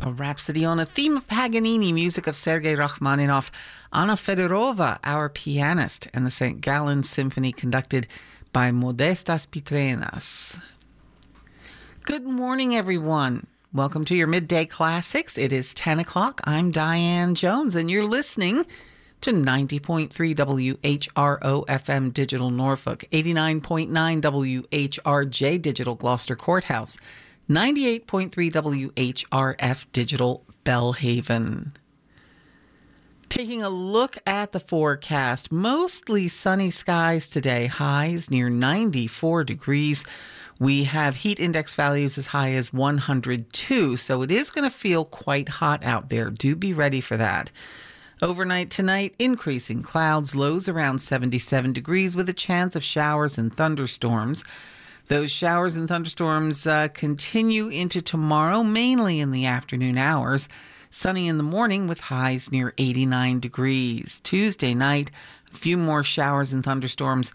A rhapsody on a theme of Paganini, music of Sergei Rachmaninoff, Anna Fedorova, our pianist, and the St. Gallen Symphony conducted by Modestas Pitrenas. Good morning, everyone. Welcome to your Midday Classics. It is 10 o'clock. I'm Diane Jones, and you're listening to 90.3 WHRO FM Digital Norfolk, 89.9 WHRJ Digital Gloucester Courthouse, 98.3 WHRF Digital Bellhaven. Taking a look at the forecast, mostly sunny skies today, highs near 94 degrees. We have heat index values as high as 102, so it is going to feel quite hot out there. Do be ready for that. Overnight tonight, increasing clouds, lows around 77 degrees with a chance of showers and thunderstorms. Those showers and thunderstorms continue into tomorrow, mainly in the afternoon hours. Sunny in the morning with highs near 89 degrees. Tuesday night, a few more showers and thunderstorms